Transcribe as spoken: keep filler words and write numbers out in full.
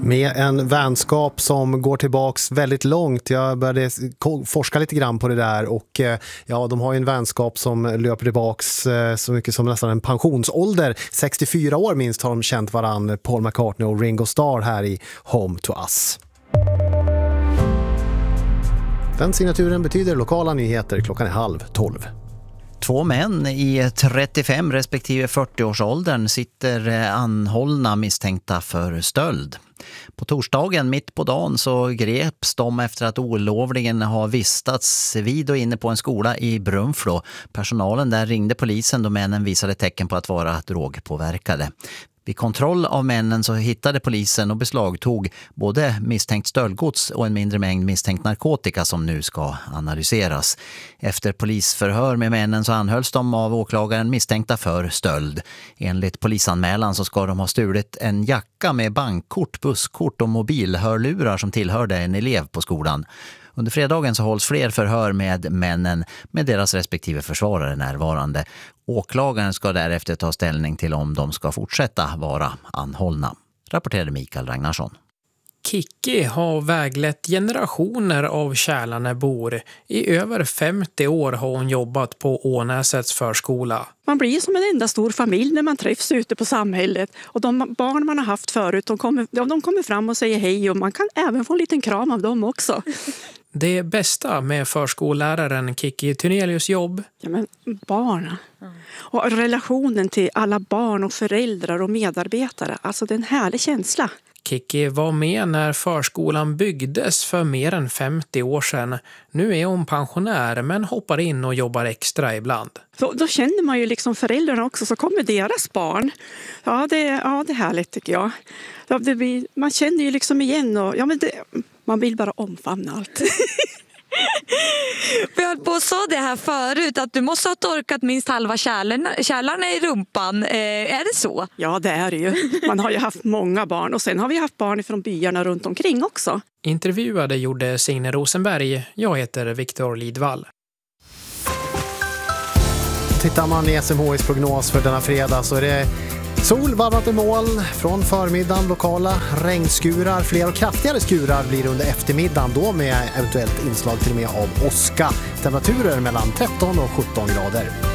Med en vänskap som går tillbaks väldigt långt. Jag började forska lite grann på det där och ja, de har ju en vänskap som löper tillbaks så mycket som nästan en pensionsålder. sextiofyra år minst har de känt varann, Paul McCartney och Ringo Starr här i Home to Us. Den signaturen betyder lokala nyheter. Klockan är halv tolv. Två män i trettiofem respektive fyrtio-årsåldern sitter anhållna misstänkta för stöld. På torsdagen mitt på dagen så greps de efter att olovligen ha vistats vid och inne på en skola i Brunflo. Personalen där ringde polisen då männen visade tecken på att vara drogpåverkade. Vid kontroll av männen så hittade polisen och beslagtog både misstänkt stöldgods och en mindre mängd misstänkt narkotika som nu ska analyseras. Efter polisförhör med männen så anhölls de av åklagaren misstänkta för stöld. Enligt polisanmälan så ska de ha stulit en jacka med bankkort, busskort och mobilhörlurar som tillhörde en elev på skolan. Under fredagen så hålls fler förhör med männen med deras respektive försvarare närvarande. Åklagaren ska därefter ta ställning till om de ska fortsätta vara anhållna, rapporterade Mikael Ragnarsson. Kikki har väglett generationer av Kärlanebor. I över femtio år har hon jobbat på Ånäsets förskola. Man blir som en enda stor familj när man träffs ute på samhället. Och de barn man har haft förut, de kommer, de kommer fram och säger hej och man kan även få en liten kram av dem också. Det bästa med förskolläraren Kikki Thynelius jobb? Ja, men barn. Och relationen till alla barn och föräldrar och medarbetare. Alltså det är en härlig känsla. Kikki var med när förskolan byggdes för mer än femtio år sedan. Nu är hon pensionär men hoppar in och jobbar extra ibland. Så, då känner man ju liksom föräldrarna också, så kommer deras barn. Ja, det, ja, det är härligt tycker jag. Ja, det blir, man känner ju liksom igen och ja, men det, man vill bara omfamna allt. Vi höll på och sa det här förut att du måste ha torkat minst halva kärlen, kärlarna i rumpan. Eh, är det så? Ja, det är det ju. Man har ju haft många barn och sen har vi haft barn från byarna runt omkring också. Intervjuade gjorde Signe Rosenberg. Jag heter Viktor Lidvall. Tittar man i S M Hs prognos för denna fredag så är det sol, varmate moln, från förmiddagen lokala regnskurar, fler och kraftigare skurar blir under eftermiddagen då med eventuellt inslag till och med av åska. Temperaturer mellan tretton och sjutton grader.